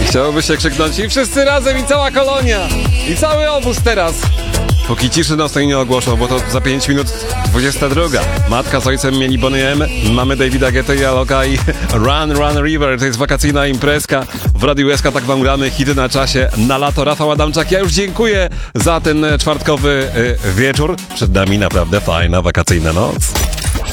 Chciałoby się krzyknąć i wszyscy razem, i cała kolonia, i cały obóz teraz. Póki ciszy nocnej nie ogłoszą, bo to za 5 minut 22. Matka z ojcem mieli Boney M, mamy Davida Guetta i Aloka i Run Run River. To jest wakacyjna imprezka. W Radiu SK tak wam gramy hity na czasie. Na lato Rafał Adamczak. Ja już dziękuję za ten czwartkowy wieczór. Przed nami naprawdę fajna wakacyjna noc.